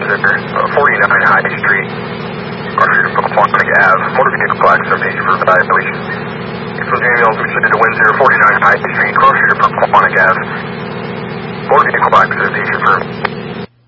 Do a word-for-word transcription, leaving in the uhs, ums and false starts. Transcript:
uh, forty-nine High Street, Archer Paquonic Ave, motor vehicle accident for violation. Info Daniels, proceeded to Windsor, forty-nine High Street, Cross Street, Paquonic Ave, motor vehicle accident for